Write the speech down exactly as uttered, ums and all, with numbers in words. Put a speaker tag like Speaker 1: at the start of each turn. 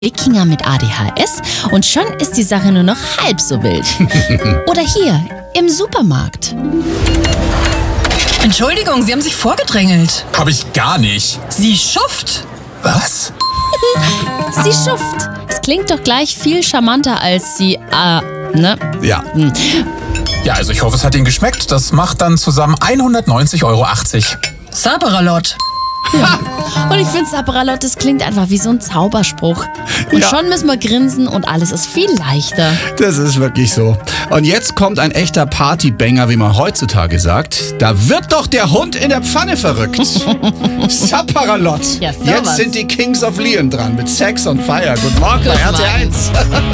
Speaker 1: Wikinger mit A D H S und schon ist die Sache nur noch halb so wild. Oder hier, im Supermarkt.
Speaker 2: Entschuldigung, Sie haben sich vorgedrängelt.
Speaker 3: Hab ich gar nicht.
Speaker 2: Sie Schuft.
Speaker 3: Was?
Speaker 1: Sie Schuft. Es klingt doch gleich viel charmanter als sie, äh, ne?
Speaker 3: Ja.
Speaker 1: Hm.
Speaker 3: Ja, also ich hoffe, es hat Ihnen geschmeckt. Das macht dann zusammen hundertneunzig Euro achtzig.
Speaker 2: Saperalot.
Speaker 1: Ja. Und ich finde, Saperalot, das klingt einfach wie so ein Zauberspruch. Und
Speaker 4: Ja.
Speaker 1: schon müssen wir grinsen und alles ist viel leichter.
Speaker 4: Das ist wirklich so. Und jetzt kommt ein echter Partybanger, wie man heutzutage sagt. Da wird doch der Hund in der Pfanne verrückt. Saperalot.
Speaker 1: Ja, sowas.
Speaker 4: Jetzt sind die Kings of Leon dran mit Sex on Fire. Guten Morgen bei
Speaker 1: Guten
Speaker 4: R T eins.